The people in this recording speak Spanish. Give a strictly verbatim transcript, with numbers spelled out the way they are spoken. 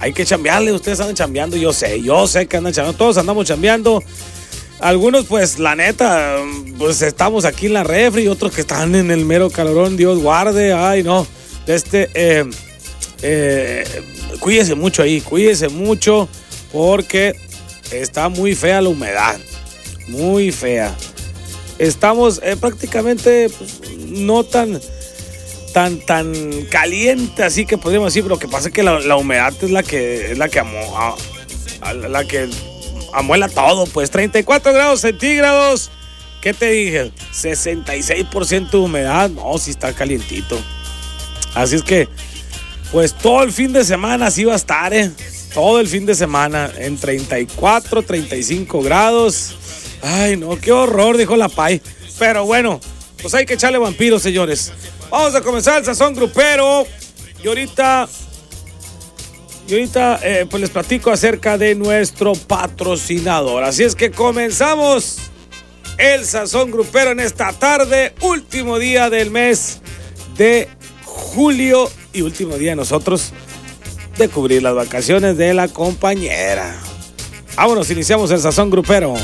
hay que chambearle. Ustedes andan chambeando, yo sé, yo sé que andan chambeando. Todos andamos chambeando. Algunos, pues, la neta, pues estamos aquí en la refri. Otros que están en el mero calorón, Dios guarde. Ay, no. Este, eh, eh, cuídese mucho ahí, cuídese mucho porque está muy fea la humedad. Muy fea. Estamos eh, prácticamente pues, no tan, tan, tan caliente, así que podríamos decir, pero lo que pasa es que la, la humedad es la que, es la que amó, a, a, la que amuela todo, pues treinta y cuatro grados centígrados. ¿Qué te dije? sesenta y seis por ciento de humedad. No, sí está calientito. Así es que, pues todo el fin de semana así va a estar, ¿eh? Todo el fin de semana en treinta y cuatro, treinta y cinco grados. Ay, no, qué horror, dijo la Pai. Pero bueno, pues hay que echarle vampiros, señores. Vamos a comenzar el Sazón Grupero. Y ahorita, y ahorita eh, pues les platico acerca de nuestro patrocinador. Así es que comenzamos el Sazón Grupero en esta tarde, último día del mes de julio y último día de nosotros de cubrir las vacaciones de la compañera. Vámonos, iniciamos el Sazón Grupero.